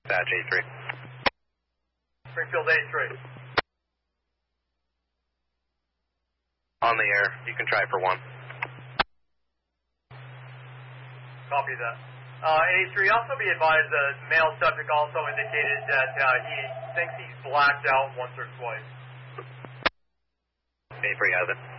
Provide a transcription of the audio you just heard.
Batch A3. Springfield A3. On the air. You can try for 1. Copy that. A3, also be advised the male subject also indicated that he thinks he's blacked out once or twice. A3 has it.